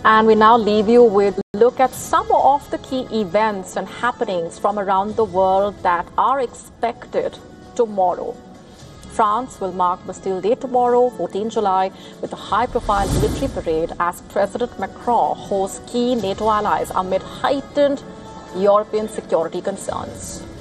And we now leave you with a look at some of the key events and happenings from around the world that are expected tomorrow. France will mark Bastille Day tomorrow, 14 July, with a high-profile military parade as President Macron hosts key NATO allies amid heightened European security concerns.